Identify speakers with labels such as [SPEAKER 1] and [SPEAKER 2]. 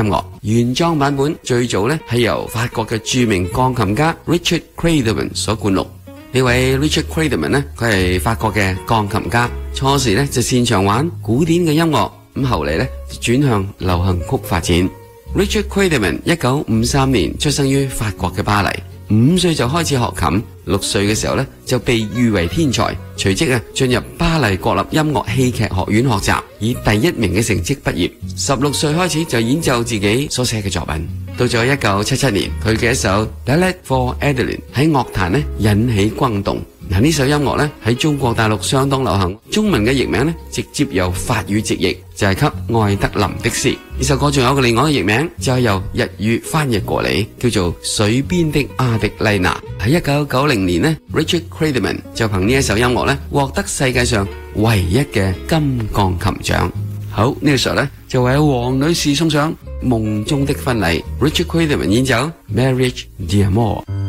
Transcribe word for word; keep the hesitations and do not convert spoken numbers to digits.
[SPEAKER 1] 音樂。原裝版本最早咧係由法國嘅著名鋼琴家 Richard Clayderman 所灌錄。呢位 Richard Clayderman 呢，佢係法國嘅鋼琴家，初時咧就擅長玩古典嘅音樂，咁後嚟咧就轉向流行曲發展。Richard Clayderman 一九五三年出生於法國嘅巴黎，五歲就開始學琴，六歲嘅時候咧就被譽為天才，隨即啊進入巴黎國立音樂戲劇學院學習，以第一名嘅成績畢業。十六歲開始就演奏自己所寫嘅作品。到咗一九七七年，佢嘅一首 Ballad for Adeline 喺樂壇咧引起轟動。嗱，呢首音樂咧喺中國大陸相當流行，中文嘅譯名咧直接由法語直譯，就係給愛德琳的詩。呢首歌仲有個另外嘅譯名，就係由日語翻譯過嚟，叫做水邊的阿迪麗娜。喺一九九零年呢 Richard Clayderman 就憑呢一首音樂咧獲得世界上唯一嘅金鋼琴獎。好，呢個時候咧就為黃女士送上夢中的婚禮 ，Richard Clayderman 演奏 Marriage d'Amour。